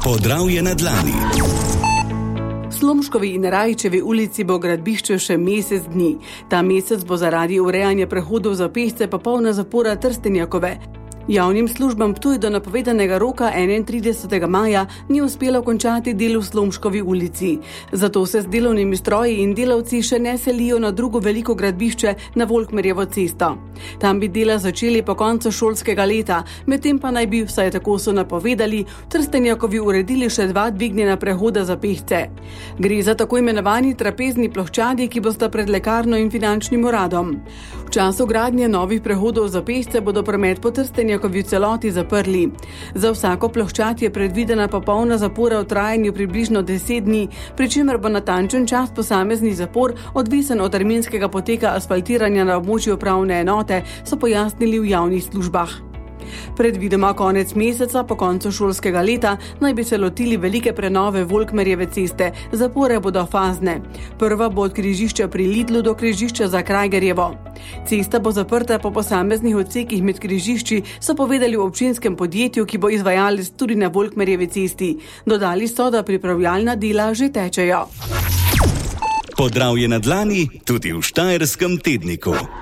Podravje na dlani. V Slomškovi in Rajčevi ulici bo gradbišče še mesec dni. Ta mesec bo zaradi urejanja prehodov za pešce popolna zapora Trstenjakove. Javnim službam Ptuj do napovedanega roka 31. maja ni uspelo končati del v Slomškovi ulici. Zato se z delovnimi stroji in delavci še ne selijo na drugo veliko gradbišče na Volkmerjevo cesto. Tam bi dela začeli po koncu šolskega leta, medtem pa naj bi, vsaj tako so napovedali, v Trstenjakovi uredili še 2 dvignjena prehoda za pešce. Gre za tako imenovani trapezni ploščadi, ki bosta pred lekarno in finančnim uradom. V času gradnje novih prehodov za pešce bodo promet po Trstenjakovi v celoti zaprli. Za vsako ploščad je predvidena popolna zapora v trajanju približno 10 dni, pri čemer bo natančen čas posamezni zapor odvisen od terminskega poteka asfaltiranja na območju upravne enote, so pojasnili v javnih službah. Predvidoma konec meseca po koncu šolskega leta naj bi se lotili velike prenove Volkmerjeve ceste. Zapore bodo fazne. Prva bo od križišča pri Lidlu do križišča za Krajgerjevo. Cesta bo zaprta po posameznih odsekih med križišči, so povedali v občinskem podjetju, ki bo izvajalec tudi na Volkmerjevi cesti. Dodali so, da pripravljalna dela že tečejo. Podravje na dlani tudi v Štajerskem tedniku.